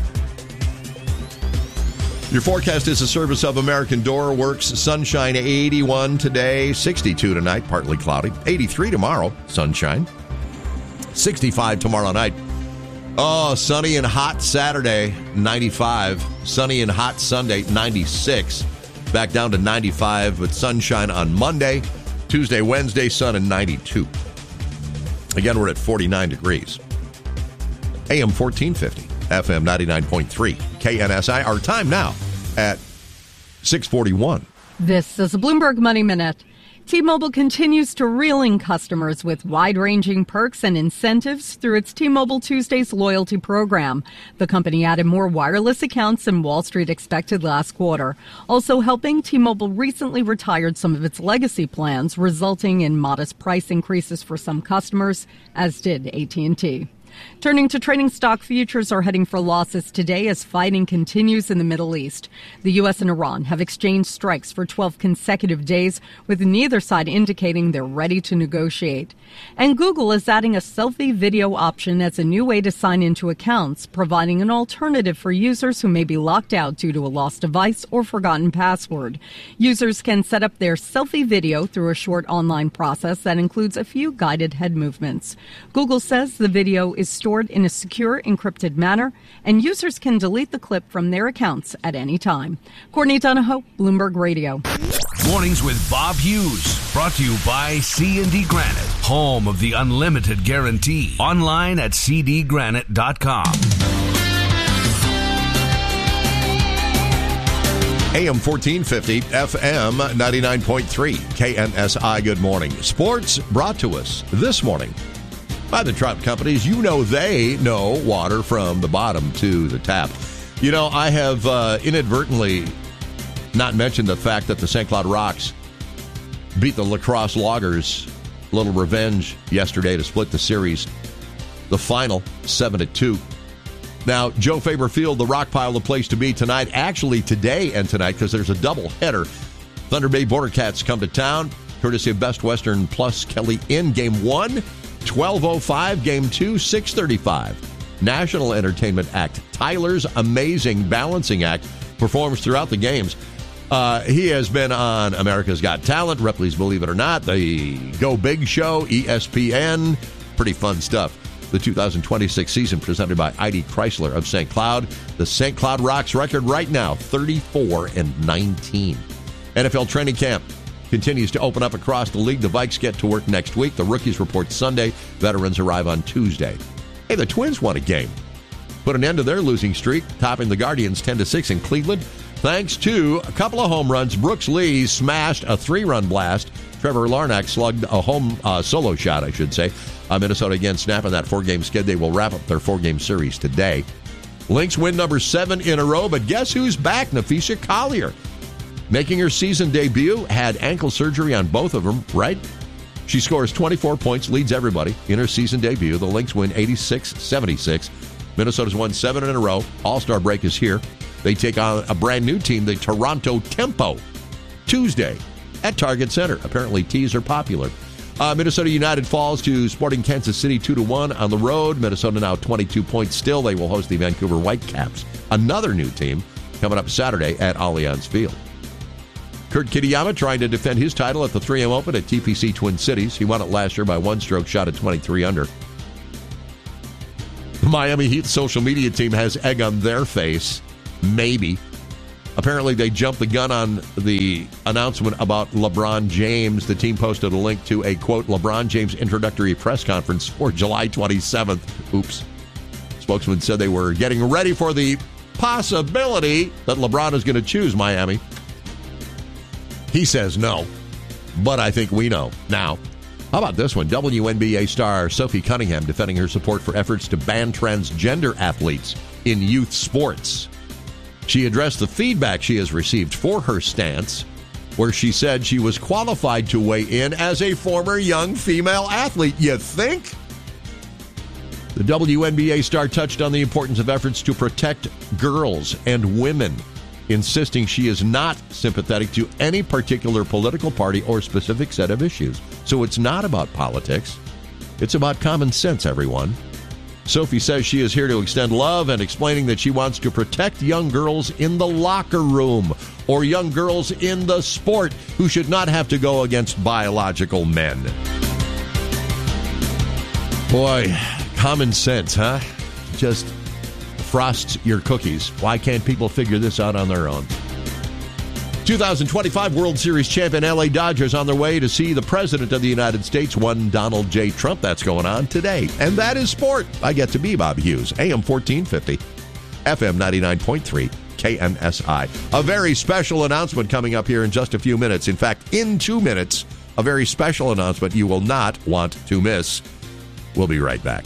Your forecast is a service of American Door Works. Sunshine 81 today, 62 tonight, partly cloudy. 83 tomorrow, sunshine. 65 tomorrow night. Oh, sunny and hot Saturday, 95. Sunny and hot Sunday, 96. Back down to 95 with sunshine on Monday. Tuesday, Wednesday, sun and 92. Again, we're at 49 degrees. AM 1450. FM 99.3, KNSI. Our time now at 6:41. This is a Bloomberg Money Minute. T-Mobile continues to reel in customers with wide-ranging perks and incentives through its T-Mobile Tuesdays loyalty program. The company added more wireless accounts than Wall Street expected last quarter. Also helping, T-Mobile recently retired some of its legacy plans, resulting in modest price increases for some customers, as did AT&T. Turning to trading, stock futures are heading for losses today as fighting continues in the Middle East. The U.S. and Iran have exchanged strikes for 12 consecutive days, with neither side indicating they're ready to negotiate. And Google is adding a selfie video option as a new way to sign into accounts, providing an alternative for users who may be locked out due to a lost device or forgotten password. Users can set up their selfie video through a short online process that includes a few guided head movements. Google says the video is stored in a secure, encrypted manner, and users can delete the clip from their accounts at any time. Courtney Donahoe, Bloomberg Radio. Mornings with Bob Hughes, brought to you by C&D Granite, home of the unlimited guarantee. Online at cdgranite.com. AM 1450, FM 99.3, KNSI. Good morning. Sports brought to us this morning by the Trout Companies. You know they know water from the bottom to the tap. You know, I have inadvertently not mentioned the fact that the St. Cloud Rocks beat the La Crosse Loggers. A little revenge yesterday to split the series. The final, 7-2. Now, Joe Faber Field, the rock pile, the place to be tonight. Actually, today and tonight, because there's a doubleheader. Thunder Bay Border Cats come to town, courtesy of Best Western plus Kelly Inn. Game 1, 12:05. Game 2, 6:35. National Entertainment Act. Tyler's Amazing Balancing Act performs throughout the games. He has been on America's Got Talent, Ripley's Believe It or Not, the Go Big Show, ESPN. Pretty fun stuff. The 2026 season presented by ID Chrysler of St. Cloud. The St. Cloud Rocks record right now, 34-19. NFL training camp continues to open up across the league. The Vikes get to work next week. The rookies report Sunday. Veterans arrive on Tuesday. Hey, the Twins won a game. Put an end to their losing streak, topping the Guardians 10-6 in Cleveland. Thanks to a couple of home runs, Brooks Lee smashed a 3-run blast Trevor Larnach slugged a home solo shot, I should say. Minnesota again snapping that 4-game skid. They will wrap up their 4-game series today. Lynx win number 7 in a row, but guess who's back? Napheesa Collier. Making her season debut, had ankle surgery on both of them, right? She scores 24 points, leads everybody in her season debut. The Lynx win 86-76. Minnesota's won 7 in a row. All-Star break is here. They take on a brand new team, the Toronto Tempo, Tuesday at Target Center. Apparently, teas are popular. Minnesota United falls to Sporting Kansas City 2-1 on the road. Minnesota now 22 points still. They will host the Vancouver Whitecaps, another new team, coming up Saturday at Allianz Field. Kurt Kitayama trying to defend his title at the 3M Open at TPC Twin Cities. He won it last year by 1 stroke, shot at 23 under. The Miami Heat social media team has egg on their face. Maybe. Apparently, they jumped the gun on the announcement about LeBron James. The team posted a link to a, quote, LeBron James introductory press conference for July 27th. Oops. Spokesman said they were getting ready for the possibility that LeBron is going to choose Miami. He says no, but I think we know now. How about this one? WNBA star Sophie Cunningham defending her support for efforts to ban transgender athletes in youth sports. She addressed the feedback she has received for her stance, where she said she was qualified to weigh in as a former young female athlete. You think? The WNBA star touched on the importance of efforts to protect girls and women, insisting she is not sympathetic to any particular political party or specific set of issues. So it's not about politics. It's about common sense, everyone. Sophie says she is here to extend love and explaining that she wants to protect young girls in the locker room or young girls in the sport who should not have to go against biological men. Boy, common sense, huh? Just frosts your cookies. Why can't people figure this out on their own? 2025 World Series champion LA Dodgers on their way to see the President of the United States, one Donald J. Trump. That's going on today. And that is sport. I get to be Bob Hughes, AM 1450, FM 99.3, KNSI. A very special announcement coming up here in just a few minutes. In fact, in 2 minutes, a very special announcement you will not want to miss. We'll be right back.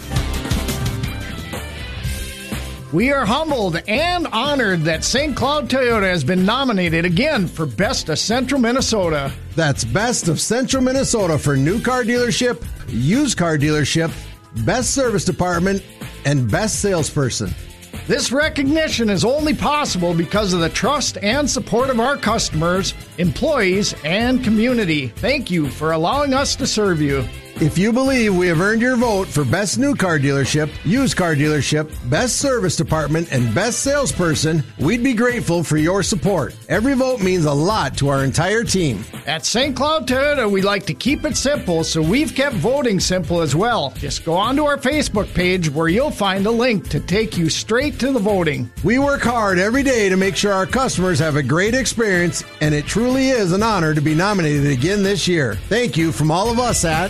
We are humbled and honored that St. Cloud Toyota has been nominated again for Best of Central Minnesota. That's Best of Central Minnesota for new car dealership, used car dealership, best service department, and best salesperson. This recognition is only possible because of the trust and support of our customers, employees, and community. Thank you for allowing us to serve you. If you believe we have earned your vote for Best New Car Dealership, Used Car Dealership, Best Service Department, and Best Salesperson, we'd be grateful for your support. Every vote means a lot to our entire team. At St. Cloud Toyota, we like to keep it simple, so we've kept voting simple as well. Just go onto our Facebook page where you'll find a link to take you straight to the voting. We work hard every day to make sure our customers have a great experience, and it truly is an honor to be nominated again this year. Thank you from all of us at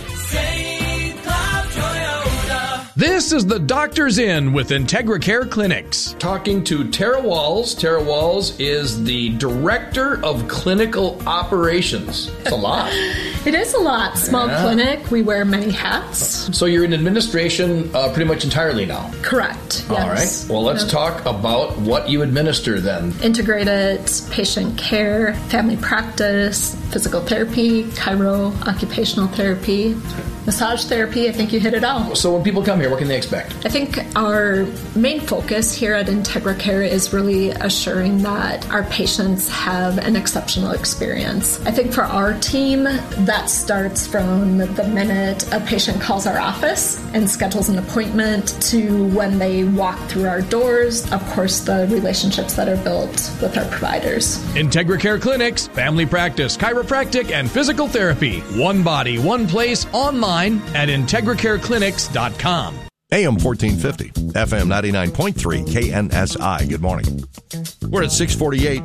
St. Cloud Toyota. This is the Doctor's Inn with Integra Care Clinics. Talking to Tara Walls. Tara Walls is the Director of Clinical Operations. It's a lot. It is a lot. Small clinic. We wear many hats. So you're in administration pretty much entirely now? Correct. Yes. All right. Well, let's talk about what you administer then. Integrated patient care, family practice, physical therapy, chiro, occupational therapy, massage therapy. I think you hit it all. So when people come here, what can they expect? I think our main focus here at Integra Care is really assuring that our patients have an exceptional experience. I think for our team, that starts from the minute a patient calls our office and schedules an appointment to when they walk through our doors. Of course, the relationships that are built with our providers. Integra Care Clinics, family practice, chiropractic, and physical therapy. One body, one place, online at IntegraCareClinics.com. AM 1450, FM 99.3, KNSI. Good morning. We're at 648.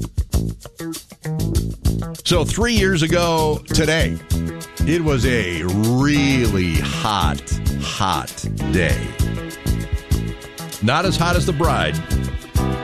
So 3 years ago today, it was a really hot day. Not as hot as the bride,